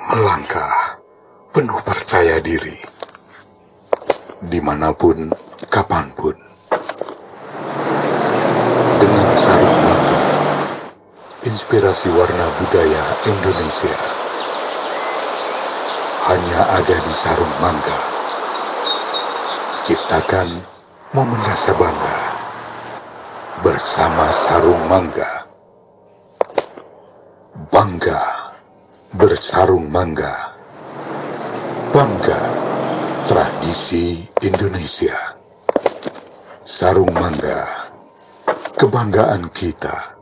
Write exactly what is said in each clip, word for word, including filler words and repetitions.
melangkah penuh percaya diri, dimanapun, kapanpun, dengan sarung mangga, inspirasi warna budaya Indonesia, hanya ada di sarung mangga. Ciptakan momen rasa bangga bersama sarung mangga. Bangga bersarung mangga. Bangga tradisi Indonesia. Sarung mangga, kebanggaan kita.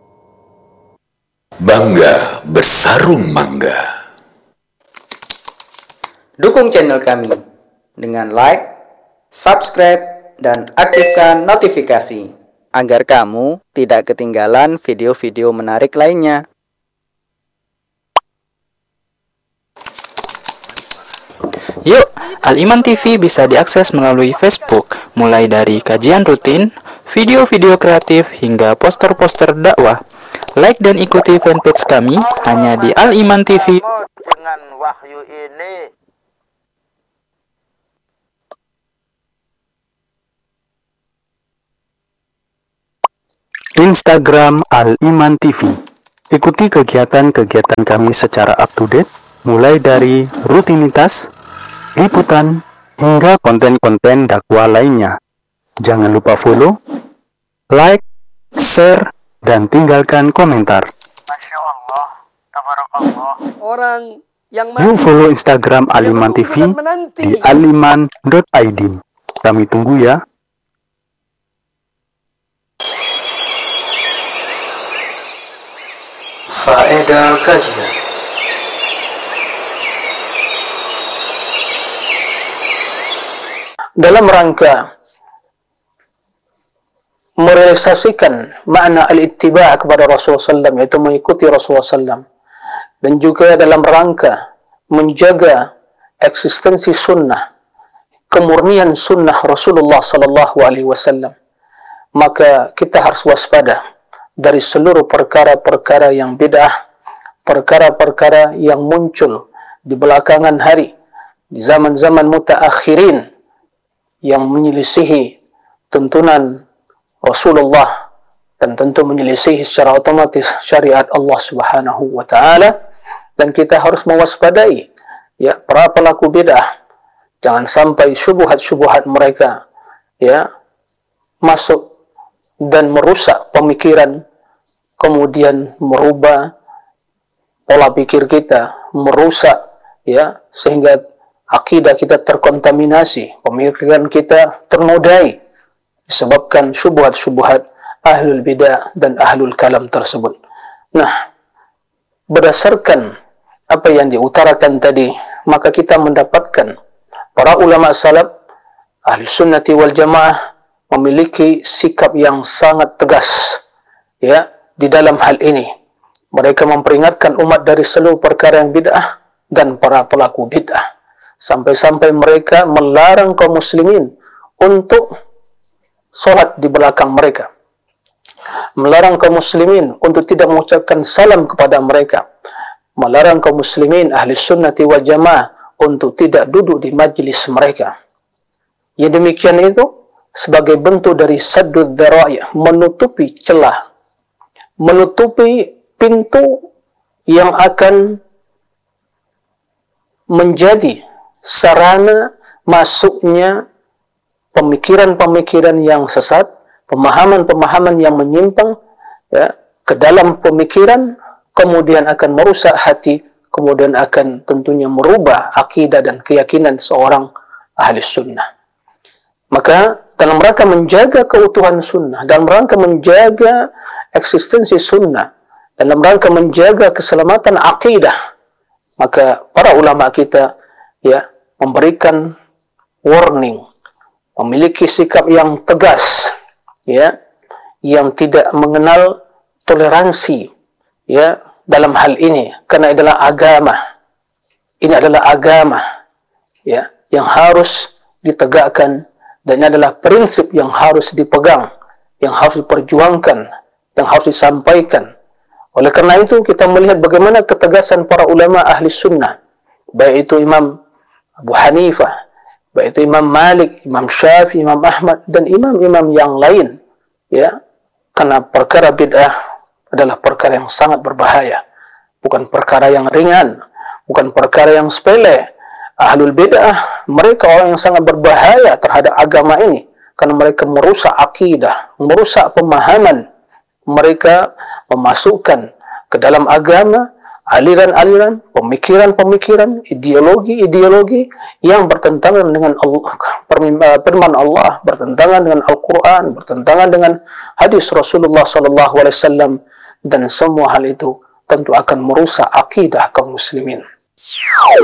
Bangga bersarung mangga. Dukung channel kami dengan like, subscribe, dan aktifkan notifikasi agar kamu tidak ketinggalan video-video menarik lainnya. Yuk, Al-Iman T V bisa diakses melalui Facebook, mulai dari kajian rutin, video-video kreatif, hingga poster-poster dakwah. Like dan ikuti fanpage kami hanya di Al-Iman T V. Dengan wahyu ini, Instagram Al-Iman T V. Ikuti kegiatan-kegiatan kami secara up-to-date, mulai dari rutinitas, liputan, hingga konten-konten dakwah lainnya. Jangan lupa follow, like, share, dan tinggalkan komentar. Masya Allah, tabarakallah. Orang yang Yuk follow Instagram Al-Iman T V di aliman dot i d. Kami tunggu ya. Faedah kajian. Dalam rangka merealisasikan makna al-ittiba' kepada Rasulullah sallallahu alaihi wasallam, yaitu mengikuti Rasulullah sallallahu alaihi wasallam, dan juga dalam rangka menjaga eksistensi sunnah, kemurnian sunnah Rasulullah sallallahu alaihi wasallam, maka kita harus waspada dari seluruh perkara-perkara yang bid'ah, perkara-perkara yang muncul di belakangan hari, di zaman-zaman mutaakhirin, yang menyelisihi tuntunan Rasulullah dan tentu menyelisihi secara otomatis syariat Allah Subhanahu wa taala. Dan kita harus mewaspadai ya para pelaku bid'ah, jangan sampai syubhat-syubhat mereka ya masuk dan merusak pemikiran, kemudian merubah pola pikir kita, merusak ya sehingga akidah kita terkontaminasi, pemikiran kita ternodai disebabkan syubhat-syubhat ahlul bidah dan ahlul kalam tersebut. Nah, berdasarkan apa yang diutarakan tadi, maka kita mendapatkan para ulama salaf ahli sunnati wal jamaah memiliki sikap yang sangat tegas ya di dalam hal ini. Mereka memperingatkan umat dari seluruh perkara yang bid'ah dan para pelaku bid'ah, sampai-sampai mereka melarang kaum muslimin untuk sholat di belakang mereka, melarang kaum muslimin untuk tidak mengucapkan salam kepada mereka, melarang kaum muslimin ahli sunnati wal jamaah untuk tidak duduk di majlis mereka. Yang demikian itu sebagai bentuk dari saddud dzara'i', menutupi celah, menutupi pintu yang akan menjadi sarana masuknya pemikiran-pemikiran yang sesat, pemahaman-pemahaman yang menyimpang ya, ke dalam pemikiran, kemudian akan merusak hati, kemudian akan tentunya merubah akidah dan keyakinan seorang ahli sunnah. Maka dalam rangka menjaga keutuhan sunnah, dalam rangka menjaga eksistensi sunnah, dalam rangka menjaga keselamatan akidah, maka para ulama kita ya memberikan warning, memiliki sikap yang tegas ya, yang tidak mengenal toleransi ya dalam hal ini, karena adalah agama. Ini adalah agama ya yang harus ditegakkan, dan ini adalah prinsip yang harus dipegang, yang harus diperjuangkan, yang harus disampaikan. Oleh karena itu kita melihat bagaimana ketegasan para ulama ahli sunnah baik itu Imam Abu Hanifah, baik itu Imam Malik, Imam Syafi'i, Imam Ahmad, dan imam-imam yang lain, ya, karena perkara bid'ah adalah perkara yang sangat berbahaya, bukan perkara yang ringan, bukan perkara yang sepele. Ahlul bid'ah, mereka orang yang sangat berbahaya terhadap agama ini, karena mereka merusak akidah, merusak pemahaman, mereka memasukkan ke dalam agama aliran-aliran, pemikiran-pemikiran, ideologi-ideologi yang bertentangan dengan Allah, firman Allah, bertentangan dengan Al-Quran, bertentangan dengan hadis Rasulullah sallallahu alaihi wasallam, dan semua hal itu tentu akan merusak akidah kaum muslimin.